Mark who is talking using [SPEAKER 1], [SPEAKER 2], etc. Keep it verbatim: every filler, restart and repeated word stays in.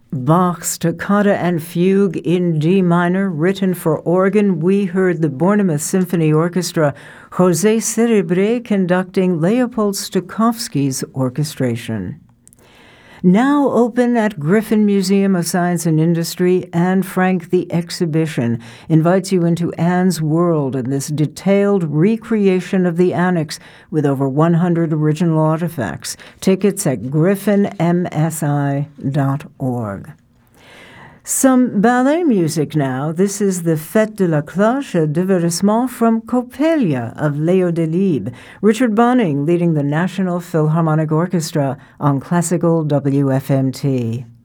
[SPEAKER 1] Bach's Toccata and Fugue in D minor, written for organ, we heard the Bournemouth Symphony Orchestra, José Cerebre conducting Leopold Stokowski's orchestration. Now open at Griffin Museum of Science and Industry, Anne Frank the Exhibition invites you into Anne's world in this detailed recreation of the annex with over one hundred original artifacts. Tickets at griffin m s i dot org. Some ballet music now. This is the Fête de la Cloche, a divertissement from Coppelia of Leo Delibes. Richard Bonning leading the National Philharmonic Orchestra on Classical W F M T.